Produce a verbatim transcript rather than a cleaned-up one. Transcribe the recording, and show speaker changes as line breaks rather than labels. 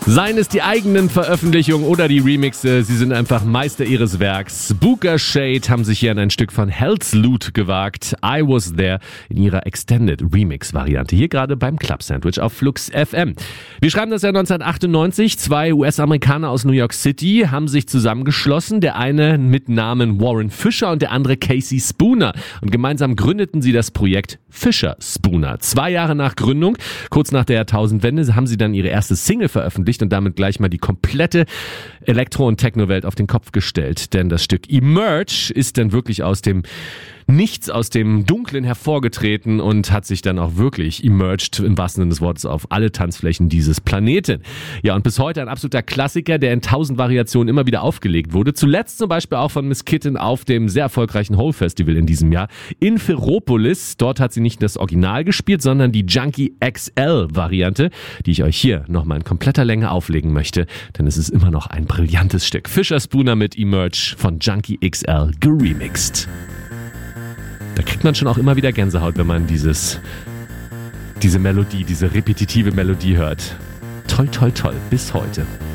Seien es die eigenen Veröffentlichungen oder die Remixe, sie sind einfach Meister ihres Werks. Booker Shade haben sich hier an ein Stück von Hell's Loot gewagt. I Was There in ihrer Extended Remix-Variante. Hier gerade beim Club Sandwich auf Flux F M. Wir schreiben das Jahr neunzehnhundertachtundneunzig. Zwei U S-Amerikaner aus New York City haben sich zusammengeschlossen. Der eine mit Namen Warren Fisher und der andere Casey Spooner. Und gemeinsam gründeten sie das Projekt Fisher Spooner. Zwei Jahre nach Gründung, kurz nach der Jahrtausendwende, haben sie dann ihre erste Single veröffentlicht und damit gleich mal die komplette Elektro- und Techno-Welt auf den Kopf gestellt. Denn das Stück Emerge ist dann wirklich aus dem Nichts, aus dem Dunklen hervorgetreten und hat sich dann auch wirklich emerged, im wahrsten Sinne des Wortes, auf alle Tanzflächen dieses Planeten. Ja, und bis heute ein absoluter Klassiker, der in tausend Variationen immer wieder aufgelegt wurde. Zuletzt zum Beispiel auch von Miss Kitten auf dem sehr erfolgreichen Hole Festival in diesem Jahr in Ferropolis. Dort hat sie nicht das Original gespielt, sondern die Junkie X L-Variante, die ich euch hier nochmal in kompletter Länge auflegen möchte, denn es ist immer noch ein brillantes Stück. Fisher Spooner mit Emerge von Junkie X L geremixed. Da kriegt man schon auch immer wieder Gänsehaut, wenn man dieses, diese Melodie, diese repetitive Melodie hört. Toll, toll, toll, bis heute.